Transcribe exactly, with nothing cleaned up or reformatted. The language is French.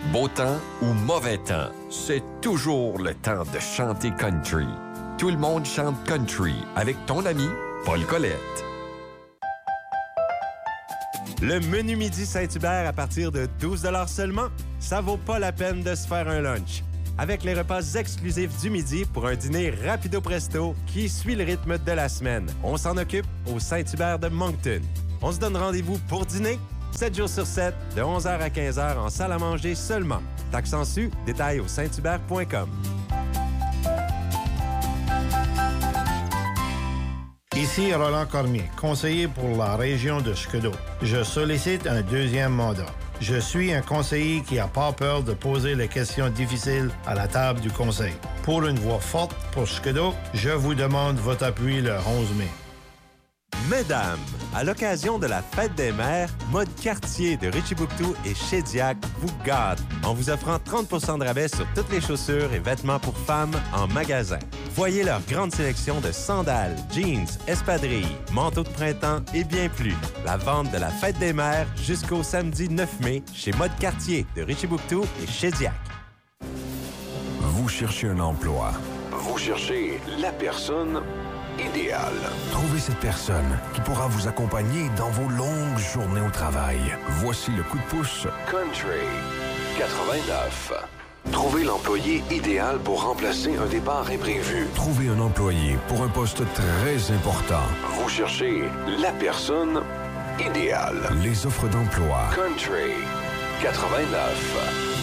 Beau temps ou mauvais temps, c'est toujours le temps de chanter country. Tout le monde chante country avec ton ami Paul Colette. Le menu midi Saint-Hubert à partir de douze dollars seulement, ça vaut pas la peine de se faire un lunch. Avec les repas exclusifs du midi pour un dîner rapido presto qui suit le rythme de la semaine. On s'en occupe au Saint-Hubert de Moncton. On se donne rendez-vous pour dîner sept jours sur sept, de onze heures à quinze heures en salle à manger seulement. Taxe en su, détails au saint hubert point com. Ici Roland Cormier, conseiller pour la région de Scudéo. Je sollicite un deuxième mandat. Je suis un conseiller qui n'a pas peur de poser les questions difficiles à la table du conseil. Pour une voix forte pour Scudéo, je vous demande votre appui le onze mai. Mesdames, à l'occasion de la Fête des Mères, Mode Quartier de Richibouctou et Shediac vous gâte en vous offrant trente pour cent de rabais sur toutes les chaussures et vêtements pour femmes en magasin. Voyez leur grande sélection de sandales, jeans, espadrilles, manteaux de printemps et bien plus. La vente de la Fête des Mères jusqu'au samedi neuf mai chez Mode Quartier de Richibouctou et Shediac. Vous cherchez un emploi. Vous cherchez la personne idéal. Trouvez cette personne qui pourra vous accompagner dans vos longues journées au travail. Voici le coup de pouce Country quatre-vingt-neuf. Trouvez l'employé idéal pour remplacer un départ imprévu. Trouvez un employé pour un poste très important. Vous cherchez la personne idéale. Les offres d'emploi Country quatre-vingt-neuf.